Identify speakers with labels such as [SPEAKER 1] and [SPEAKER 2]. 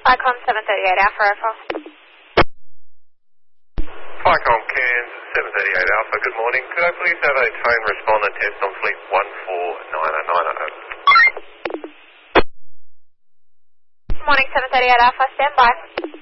[SPEAKER 1] Icon 738 Alpha Alpha.
[SPEAKER 2] Icon Cairns 738 Alpha, good morning. Could I please have a tone responder test on fleet 14990?
[SPEAKER 1] Morning 738 Alpha, stand by.